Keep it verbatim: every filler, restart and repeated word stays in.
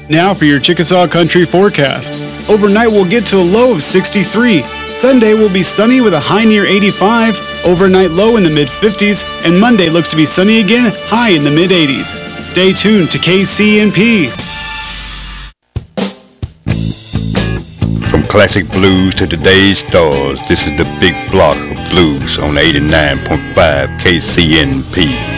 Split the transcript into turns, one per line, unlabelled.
Now for your Chickasaw Country forecast. Overnight we'll get to a low of sixty-three. Sunday will be sunny with a high near eighty-five. Overnight low in the mid fifties. And Monday looks to be sunny again, high in the mid eighties. Stay tuned to K C N P.
From classic blues to today's stars, this is the Big Block of Blues on eighty-nine point five K C N P.